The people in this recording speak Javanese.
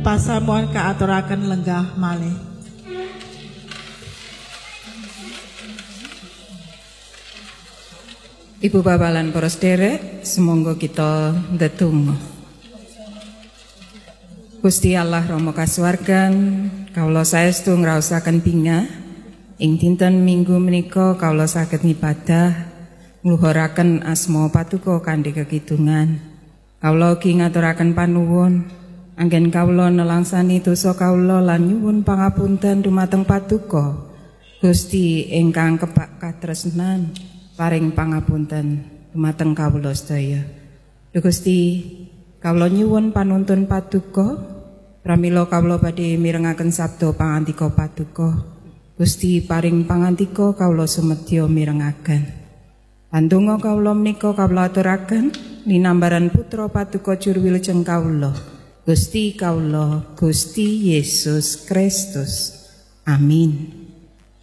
pasamuan kaaturaken lenggah malih. Ibu bapak lan para sederek, semonggo kita ndedonga. Gusti Allah Rama kasuwargan, kawula saestu ngraosaken bingah ing dinten Minggu menika kawula saged ngibadah ngluhuraken asma Patuko kanthi kekidungan. Kawula ugi ngaturaken panuwun anggen kawula nelangsani dosa kawula lan nyuwun pangapunten dumateng Patuko. Gusti ingkang kebak katresnan paring pangapunten dumateng kawula sedaya. Gusti, kawula nyuwun panuntun Patuko pramila kawula badhe mirengaken sabda pangandika Patuko. Gusti paring pangandika kawula sumedya mirengaken. Pandonga kawula menika kawula aturaken linambaran putra Patuko juru wilujeng kawula, Gusti kawula Gusti Yesus Kristus. Amin.